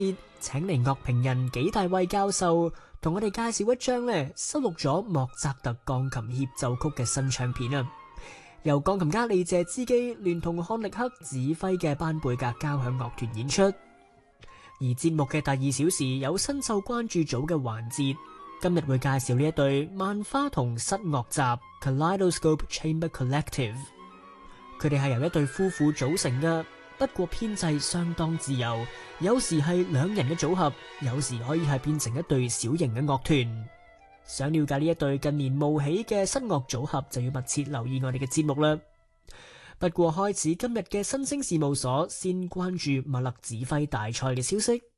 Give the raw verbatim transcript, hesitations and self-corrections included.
請嚟樂評人紀大衛教授同我哋介紹一張呢收錄咗莫扎特鋼琴協奏曲嘅新唱片啊，由鋼琴家李謝茲基聯同漢力克指揮嘅班貝格交響樂團演出。而節目嘅第二小時有新秀關注組嘅環節，今日會介紹呢一對萬花筒室樂集 Kaleidoscope Chamber Collective。佢哋係由一對夫婦組成嘅，不過編制相當自由，有時係兩人嘅組合，有時可以係變成一對小型嘅樂團。想了解呢一對近年冒起嘅室樂組合，就要密切留意我哋嘅節目啦。不過開始今日嘅新星事務所，先關注麥勒指揮大賽嘅消息。